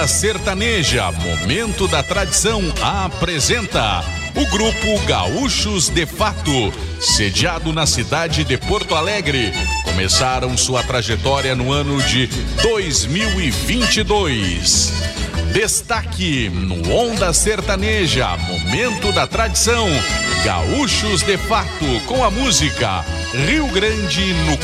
Onda Sertaneja, Momento da Tradição, apresenta o grupo Gaúchos de Fato, sediado na cidade de Porto Alegre. Começaram sua trajetória no ano de 2022. Destaque no Onda Sertaneja, Momento da Tradição, Gaúchos de Fato, com a música Rio Grande no